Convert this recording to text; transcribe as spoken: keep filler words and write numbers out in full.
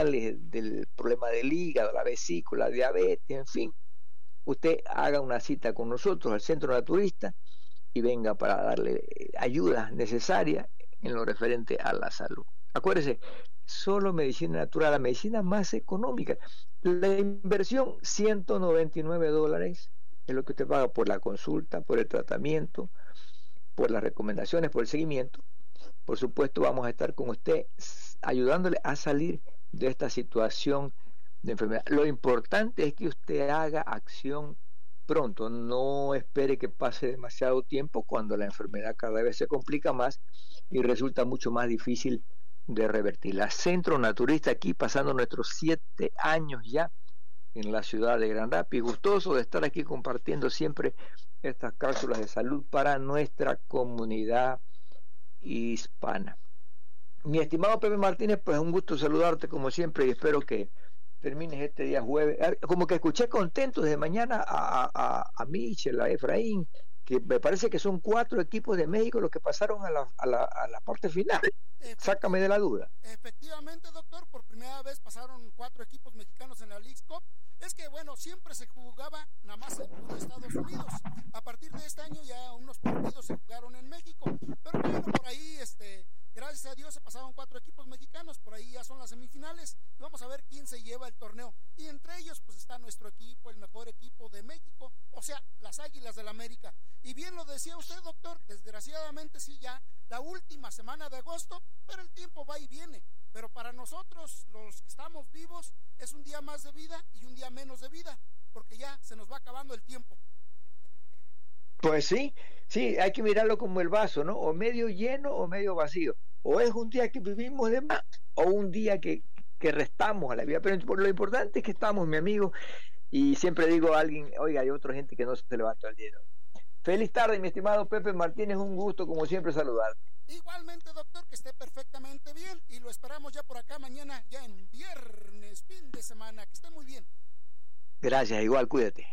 especiales del problema del hígado, la vesícula, diabetes, en fin, usted haga una cita con nosotros al Centro Naturista y venga para darle ayuda necesaria en lo referente a la salud. Acuérdese, solo medicina natural, la medicina más económica. La inversión, ciento noventa y nueve dólares, es lo que usted paga por la consulta, por el tratamiento, por las recomendaciones, por el seguimiento. Por supuesto, vamos a estar con usted ayudándole a salir de esta situación de enfermedad. Lo importante es que usted haga acción pronto, no espere que pase demasiado tiempo cuando la enfermedad cada vez se complica más y resulta mucho más difícil de revertir. La Centro Naturista aquí pasando nuestros siete años ya en la ciudad de Grand Rapids, gustoso de estar aquí compartiendo siempre estas cápsulas de salud para nuestra comunidad hispana. Mi estimado Pepe Martínez, pues un gusto saludarte como siempre y espero que termines este día jueves. Como que escuché contento desde mañana a, a, a Michel, a Efraín, que me parece que son cuatro equipos de México los que pasaron a la, a la, a la parte final. Sácame de la duda. Efectivamente, doctor, por primera vez pasaron cuatro equipos mexicanos en la Leagues Cup. Es que, bueno, siempre se jugaba nada más en Estados Unidos. A partir de este año ya unos partidos se jugaron en México. Pero bueno, por ahí, este, gracias a Dios se pasaron cuatro equipos mexicanos. Por ahí ya son las semifinales. Y vamos a ver quién se lleva el torneo. Y entre ellos, pues está nuestro equipo, el mejor equipo de México. O sea, las Águilas del América. Y bien lo decía usted, doctor, desgraciadamente sí ya la última semana de agosto, pero el tiempo va y viene. Pero para nosotros, los que estamos vivos, es un día más de vida y un día menos de vida, porque ya se nos va acabando el tiempo. Pues sí, sí, hay que mirarlo como el vaso, ¿no? O medio lleno o medio vacío. O es un día que vivimos de más, o un día que, que restamos a la vida. Pero lo importante es que estamos, mi amigo, y siempre digo a alguien, oiga, hay otra gente que no se levanta al día de hoy. Feliz tarde, mi estimado Pepe Martínez, un gusto como siempre saludarte. Igualmente, doctor, que esté perfectamente bien y lo esperamos ya por acá mañana, ya en viernes, fin de semana, que esté muy bien. Gracias, igual, cuídate.